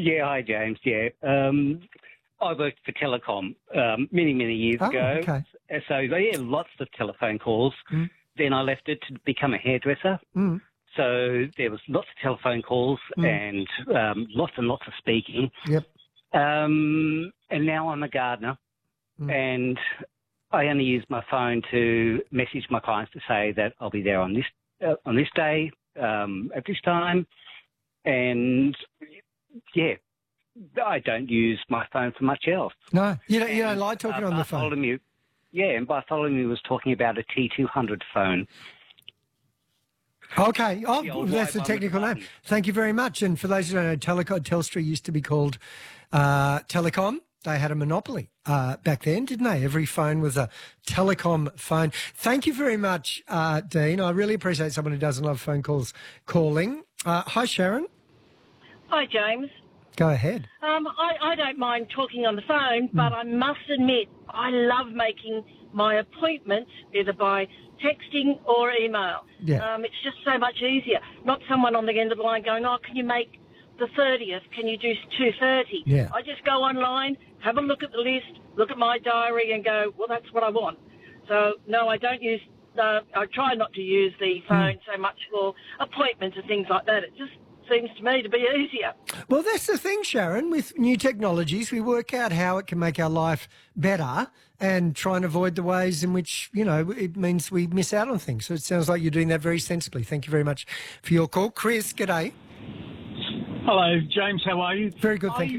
Yeah, hi, James. Yeah. I worked for Telecom many, many years ago. Okay. So, yeah, lots of telephone calls. Mm. Then I left it to become a hairdresser. Mm. So there was lots of telephone calls and lots and lots of speaking. Yep. And now I'm a gardener, and I only use my phone to message my clients to say that I'll be there on this day at this time. And, yeah, I don't use my phone for much else. No, you don't like talking on the phone. Bartholomew, and Bartholomew was talking about a T200 phone. Okay. Oh, old that's the white one technical with the name. Thank you very much. And for those who don't know, Telstra used to be called Telecom. They had a monopoly back then, didn't they? Every phone was a telecom phone. Thank you very much, Dean. I really appreciate someone who doesn't love phone calls calling. Hi, Sharon. Hi, James. Go ahead. I don't mind talking on the phone, but I must admit I love making my appointments either by texting or email. Yeah. It's just so much easier. Not someone on the end of the line going, oh, can you make the 30th? Can you do 2:30? Yeah. I just go online, have a look at the list, look at my diary and go, well, that's what I want. So, no, I don't use, I try not to use the phone so much for appointments and things like that. It just seems to me to be easier. Well, that's the thing, Sharon. With new technologies, we work out how it can make our life better and try and avoid the ways in which, it means we miss out on things. So it sounds like you're doing that very sensibly. Thank you very much for your call. Chris, g'day. Hello, James. How are you? Very good, thank you.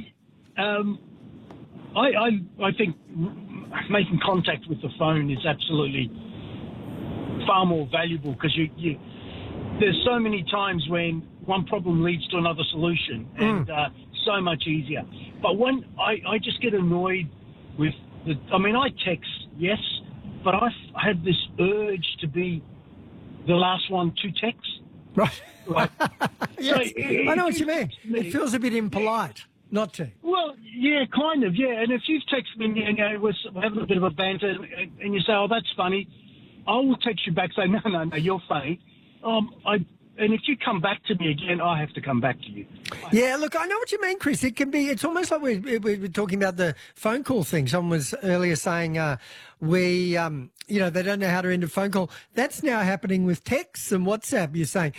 I think making contact with the phone is absolutely far more valuable because there's so many times when one problem leads to another solution and so much easier. But when I just get annoyed with I text, yes, but I have this urge to be the last one to text. Right. Yes, So I know what you mean. It feels a bit impolite not to. Well, yeah, kind of, yeah. And if you've texted me and we're having a bit of a banter and you say, oh, that's funny, I will text you back saying, no, you're funny. And if you come back to me again, I have to come back to you. Yeah, look, I know what you mean, Chris. It's almost like we're talking about the phone call thing. Someone was earlier saying they don't know how to end a phone call. That's now happening with texts and WhatsApp. You're saying,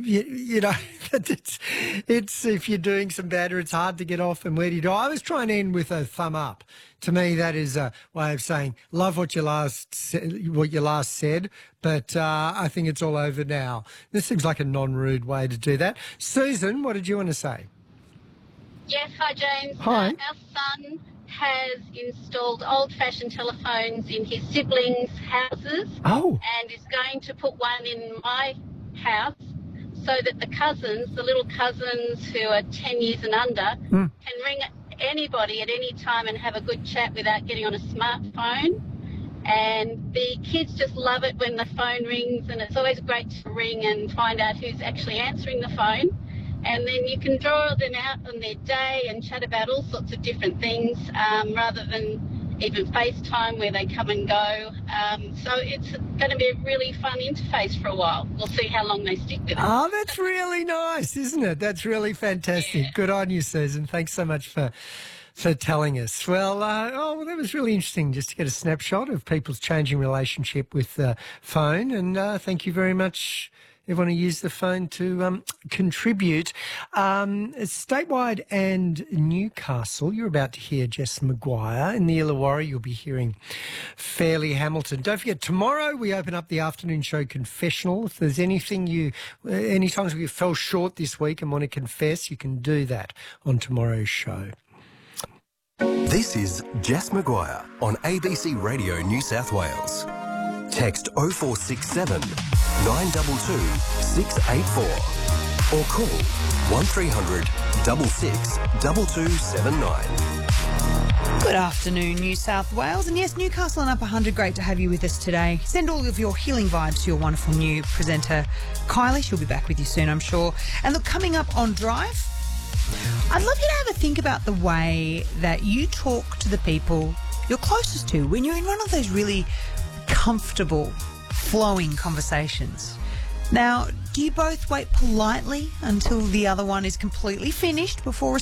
it's if you're doing some banter, it's hard to get off and where do you do? I was trying to end with a thumb up. To me, that is a way of saying, love what you last said, but I think it's all over now. This seems like a non-rude way to do that. Susan, what did you want to say? Yes, hi, James. Hi. Our son has installed old-fashioned telephones in his siblings' houses and is going to put one in my house so that the little cousins who are 10 years and under, can ring anybody at any time and have a good chat without getting on a smartphone. And the kids just love it when the phone rings, and it's always great to ring and find out who's actually answering the phone. And then you can draw them out on their day and chat about all sorts of different things rather than even FaceTime where they come and go. So it's going to be a really fun interface for a while. We'll see how long they stick with it. Oh, that's really nice, isn't it? That's really fantastic. Yeah. Good on you, Susan. Thanks so much for telling us. Well, that was really interesting just to get a snapshot of people's changing relationship with the phone. And thank you very much, everyone who used the phone to contribute. Statewide and Newcastle, you're about to hear Jess Maguire. In the Illawarra, you'll be hearing Fairleigh Hamilton. Don't forget, tomorrow we open up the afternoon show Confessional. If there's any times you fell short this week and want to confess, you can do that on tomorrow's show. This is Jess Maguire on ABC Radio New South Wales. Text 0467 922 684 or call 1300 66 2279. Good afternoon, New South Wales. And yes, Newcastle and Upper 100, great to have you with us today. Send all of your healing vibes to your wonderful new presenter, Kylie. She'll be back with you soon, I'm sure. And look, coming up on Drive, I'd love you to have a think about the way that you talk to the people you're closest to when you're in one of those really comfortable, flowing conversations. Now, do you both wait politely until the other one is completely finished before